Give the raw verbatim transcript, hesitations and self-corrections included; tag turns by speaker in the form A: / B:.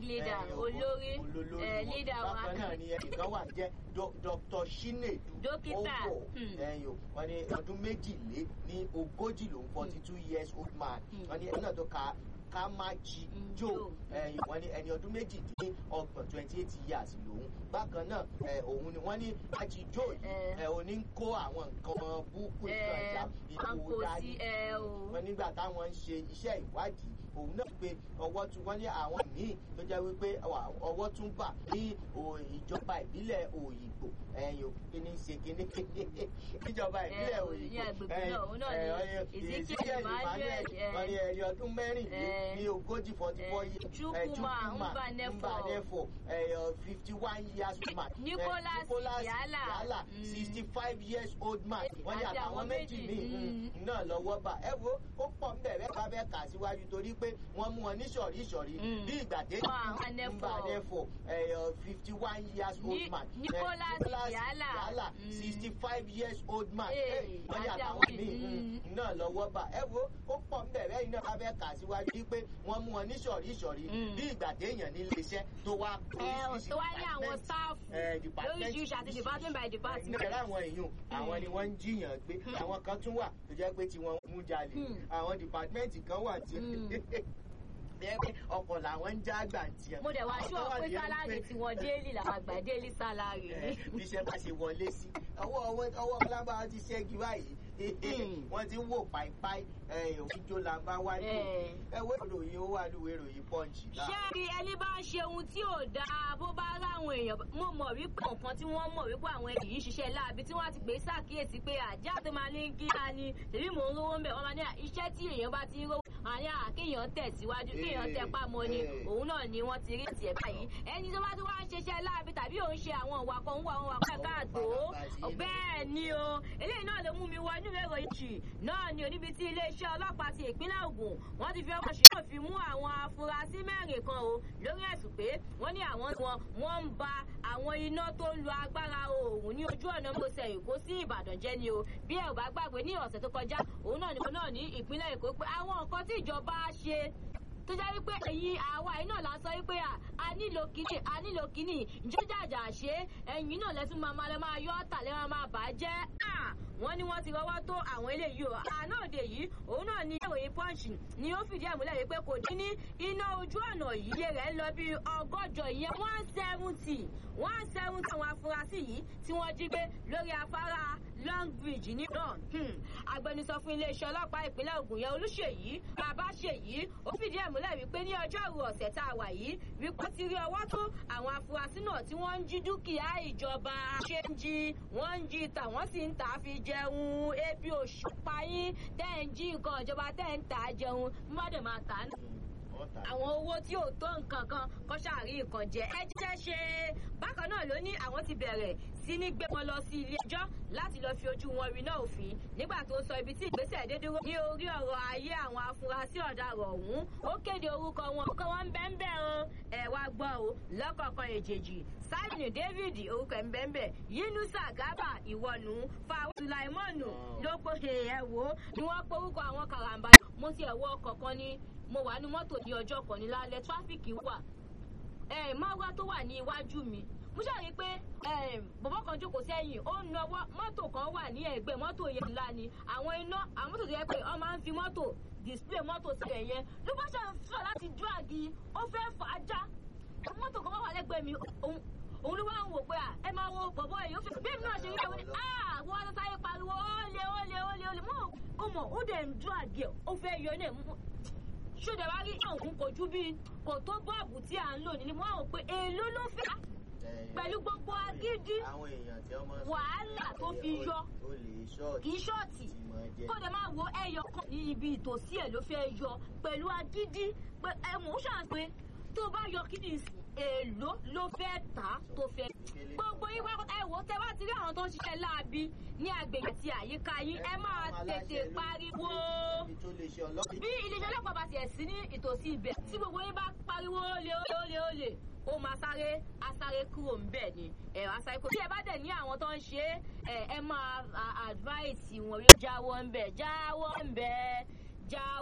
A: leader olórí leader wa.
B: bákan náà ni ẹnìkan wà jẹ́ Doctor Chinedu
A: dókítà
B: ẹ̀yìn wọ́n ní ọdún méjìlé ní ogójì lòun forty two years old man wọ́n ní ẹni náà tó ka Kamachi Joe ẹ̀yìn wọ́n ní ẹni ọdún méjìdínlọ́gbọ̀n twenty eight years lòun bákan náà òun ni wọ́n ní Kamachi Joe ẹ̀ ò ní kó àwọn nǹkan búkú ìgbà ìkó dání wọ́n nígbà táwọn ń ṣe iṣẹ́ ìwádìí òun náà pé ọwọ́ tún wọ́n ní àwọn míì tó jẹ́ wípé ọwọ́ tún bà ní ìjọba ìbílẹ̀ Òyìnbó ẹ̀yìn kíní ṣe kíní ìjọba ìbílẹ̀ Òyìnbó Ezekiel Emmanuel wọ́n ní ẹni ọdún mẹ́rìnlé ní ogójì forty four years
A: Chukwuma
B: Mbanefo fifty one years old man
A: Nicholas Yala
B: sixty five years old man wọ́n ní àtàwọn méjì míì náà lọ́wọ́ bà ẹ wo ó pọ̀ ń bẹ̀rẹ̀ bá bẹ́ẹ̀ kà síwájú torí pé wọ́n mú wọn ní sọ̀rí sọ̀rí bí ìgbà dé Mbanefo fifty one years old man
A: Nicholas Yala
B: sixty five years old man wọ́n ní àtàwọn míì náà lọ́wọ́ bà ẹ wo ó pọ̀ ń bẹ̀rẹ̀ iná bá bẹ́ẹ̀ kà síwájú pé wọ́n mú wọn ní sọ̀rí sọ̀rí bí ìgbà déèyàn ní iléeṣẹ́ tó wá
A: tó wá ní àwọn staff lóríṣiríṣi àti department by department.
B: nígbà àwọn èèyàn àwọn ni wọ́n ń jiyàn gbé àwọn kan tún wà tó jẹ́ pé tí wọ́n mú jalè àwọn department kan wà tí bẹ́ẹ̀ ọkọ̀ làwọn ń já àgbà tiẹ̀.
A: mo dẹ̀ wá ṣọ́ pé sálárì tí wọ́n déèlì làwọn àgbà déèlì sálárì ní.
B: bí iṣẹ́ bá ṣe wọlé sí ọwọ́ ọwọ́ ọwọ́ ọlábà ti ṣẹ́gi báyìí wọ́n ti ń wò páìpáì òfìjó là ń bá wájú ẹwé ìròyìn ó wà lúwẹ̀ ìròyìn Punch.
A: ṣé ẹni bá ń ṣe ohun tí ò dáa bó bá ráwọn èèyàn mo mọ̀ wípé nǹkan tí wọ́n mọ̀ wípé àwọn ẹni yìí ṣiṣẹ́ láabi tí wọ́n ti pè é ṣàkíyèsí pé àjá tó máa ní kí á ní tèmi mò ń rówó ń bẹ̀ wọ́n máa ní iṣẹ́ tí èèyàn bá ti rówó àní àkéèyàn tẹ̀síwájú kéèyàn tẹ pamọ́ ni òun náà ni wọ́n ti rí tiẹ̀ báyìí ẹni tó bá ti wá ń ṣiṣẹ́ láabi tàbí òun ṣe àwọn ìwà kan ń wà àwọn àpá káàtó bẹ́ẹ̀ ni o eléyìí náà ló mú mi wọ inú ìwé ìròyìn náà ni oníbi tí iléeṣẹ́ ọlọ́pàá ti ìpínlẹ̀ Ògùn wọ́n ti fi ọwọ́ ṣìṣọ́ fi mú àwọn afurasí mẹ́rin kan o lórí ẹ̀sùn pé wọ́n ní àwọn wọn wọ́n ń ba àwọn iná tó ń lo agbára oòrùn ní ojú ọ̀nà mọ́sẹ̀ Èkó sí Ìbàdàn jẹ́ ni o bí ẹ ò bá gbàgbé ní ọ̀sẹ̀ tó kọjá òun náà ni wọn náà ní ìpínlẹ̀ Èkó pé àwọn nǹkan tí ìjọba ṣe tó jẹ́ wípé ẹ̀yin àwa yìí náà la sọ wípé a nílò kíní a nílò kíní ìjọ́jàjà ṣe ẹ̀yin náà lẹ́tún máa máa lẹ́ máa yọ́ ọ̀tà lẹ́ máa máa bà á jẹ́ wọ́n ní wọ́n ti rọ́wọ́ tó àwọn eléyìí o àná òde yìí òun náà ní ìròyìn Punch ni ó fìdí ẹ̀ múlẹ̀ wípé kò dín ní iná ojú ọ̀nà yìí iye rẹ̀ ń lọ bí ọgọ́jọ ìyẹn one seventy one seventy àwọn afurasí yìí tí wọ́n jí gbé lórí afárá Long Bridge ní náà agbẹnusọ fún iléeṣẹ́ ọlọ́pàá ìpínlẹ̀ Ògùn yẹn Olúṣèyí Babáṣèyí ó fìdí ẹ̀ múlẹ̀ wípé ní ọjọ́rú ọ̀sẹ̀ tá a wà yìí wípé ó ti rí ọwọ́ tó àwọn afurasí náà tí wọ́n ń jí dúkìá ìjọba ṣe ń jí wọ́n ń jí tà wọ́n sì ń tà á fi jẹun ebi òṣùpá yín tẹ́ ń jí nǹkan ìjọba tẹ́ ń tà á jẹun mọ́dẹ̀ máa tà á àwọn owó tí ò tó nǹkan kan kọ́ ṣàrí nǹkan jẹ ẹ jẹ́ ṣe bákan náà ló ní àwọn ti bẹ̀rẹ̀ sí ní gbé wọn lọ sí ilé ẹjọ́ láti lọ fi ojú wọn rí náà òfin nígbà tó sọ ibi tí ìgbésẹ̀ dé dúró ní orí ọ̀rọ̀ ayé àwọn afurasí ọ̀daràn ọ̀hún ó kéde orúkọ wọn orúkọ wọn ń bẹ́ ń bẹ́ o ẹ̀ wá gbọ́ o lọ́kọ̀ọ̀kan èjèèjì Simon David orúkọ ẹ̀ ń bẹ́ ń bẹ́ Yunusa Garba ìwọ̀nù Fawad Sulaimonu ló pé ẹ̀ wò ó ni wọ́n pé orúkọ àwọn karambà mo ti ẹ̀wọ́ ọkọ̀ kan ní mo wà ní mọ́tò ní ọjọ́ kan ní lálẹ́ tráfíkì wà ẹ̀ máwá tó wà ní iwájú mi mo ṣàrí pé bọ̀bọ́ kan jókòó sẹ́yìn ó ń nawọ́ mọ́tò kan wà ní ẹ̀gbẹ́ mọ́tò yẹn ńlá ni àwọn iná àwọn mọ́tò tó yẹ pé wọ́n máa ń fi mọ́tò display mọ́tò sílẹ̀ yẹn ló bá ṣe ń fà láti dúràgì ó fẹ́ fà á já mọ́tò kan wà lẹ́gbẹ̀ẹ́ mi òun ló wá ń wò pé ẹ máa wo bọ̀bọ́ yìí ó fi bí èmi náà ṣe rí ẹ̀wọ̀n ni wọ́n á sáyé pariwo ó lé ó lé ó lé ó lé mọ́ ó mọ̀ ó dẹ̀ ń dúràgì ẹ̀ ó fẹ́ yọ ní ṣódà wá rí òun kojú bíi kò tó bọ́ọ̀bù tí à ń lò nílé wọ́n á wò pé èèló ló fẹ́ pẹ̀lú gbogbo agídí wàhálà tó fi yọ kì í ṣọ́ọ̀tì kó dẹ̀ máa wo ẹyọ kan ní ibi ìtòsí ẹ̀ ló fẹ́ yọ pẹ̀lú agídí ẹ mò ń ṣàn pé tó bá yọ kíni èèló ló fẹ́ tà tó fẹ́ gbogbo yín wákàtí ẹ wò tẹ́ bá ti rí àwọn tó ń ṣiṣẹ́ láabi ní agbègbè àti àyíká yín ẹ máa tètè pariwo bí iléeṣẹ́ ọlọ́pàá bá tiẹ̀ sí ní ìtòsí ibẹ̀ tí gbogbo yín bá pariwo olè olè olè olè ó máa sáré asáré kúrò ńbẹ̀ ni ẹ asáré kúrò tí ẹ bá dẹ̀ ní àwọn tó ń ṣe ẹ ẹ máa advice wọn jáwọ́ ńbẹ̀ jáwọ́ ńbẹ̀ jáwọ́.